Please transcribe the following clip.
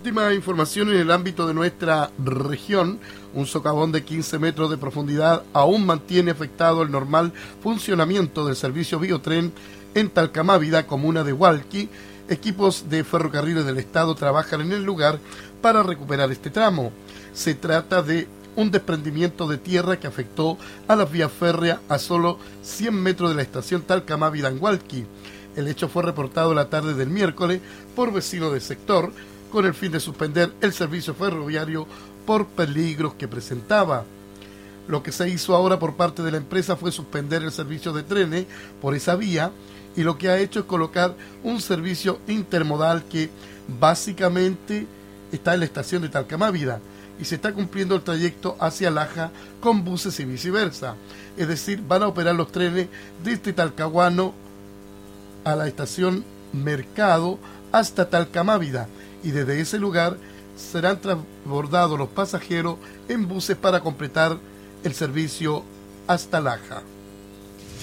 última información en el ámbito de nuestra región, un socavón de 15 metros de profundidad aún mantiene afectado el normal funcionamiento del servicio Biotren en Talcamávida, comuna de Hualqui. Equipos de ferrocarriles del Estado trabajan en el lugar para recuperar este tramo. Se trata de un desprendimiento de tierra que afectó a las vías férreas a solo 100 metros de la estación Talcamávida en Hualqui. El hecho fue reportado la tarde del miércoles por vecinos del sector, con el fin de suspender el servicio ferroviario por peligros que presentaba. Lo que se hizo ahora por parte de la empresa fue suspender el servicio de trenes por esa vía, y lo que ha hecho es colocar un servicio intermodal que básicamente está en la estación de Talcamávida y se está cumpliendo el trayecto hacia Laja con buses y viceversa. Es decir, van a operar los trenes desde Talcahuano a la estación Mercado hasta Talcamávida, y desde ese lugar serán transbordados los pasajeros en buses para completar el servicio hasta Laja.